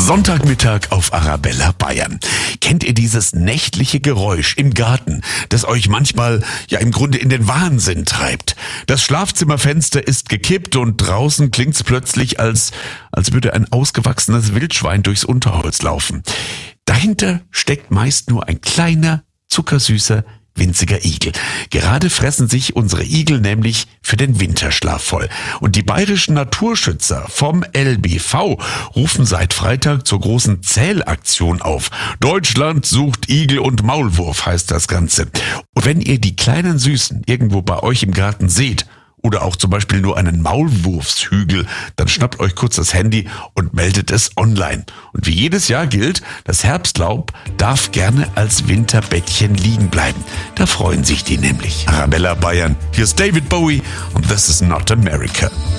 Sonntagmittag auf Arabella Bayern. Kennt ihr dieses nächtliche Geräusch im Garten, das euch manchmal im Grunde in den Wahnsinn treibt? Das Schlafzimmerfenster ist gekippt und draußen klingt's plötzlich, als würde ein ausgewachsenes Wildschwein durchs Unterholz laufen. Dahinter steckt meist nur ein kleiner, zuckersüßer, winziger Igel. Gerade fressen sich unsere Igel nämlich für den Winterschlaf voll. Und die bayerischen Naturschützer vom LBV rufen seit Freitag zur großen Zählaktion auf. Deutschland sucht Igel und Maulwurf heißt das Ganze. Und wenn ihr die kleinen Süßen irgendwo bei euch im Garten seht, oder auch zum Beispiel nur einen Maulwurfshügel, dann schnappt euch kurz das Handy und meldet es online. Und wie jedes Jahr gilt, das Herbstlaub darf gerne als Winterbettchen liegen bleiben. Da freuen sich die nämlich. Arabella Bayern, hier ist David Bowie und This is not America.